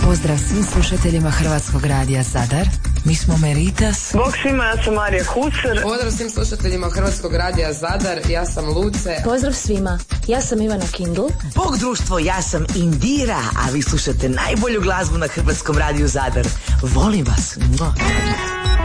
Pozdrav svim slušateljima Hrvatskog radija Zadar. Mi smo Meritas. Bog svima, ja sam Marija Husar. Pozdrav svim slušateljima Hrvatskog radija Zadar, ja sam Luce. Pozdrav svima, ja sam Ivana Kindl. Bog društvo, ja sam Indira, a vi slušate najbolju glazbu na Hrvatskom radiju Zadar. Volim vas.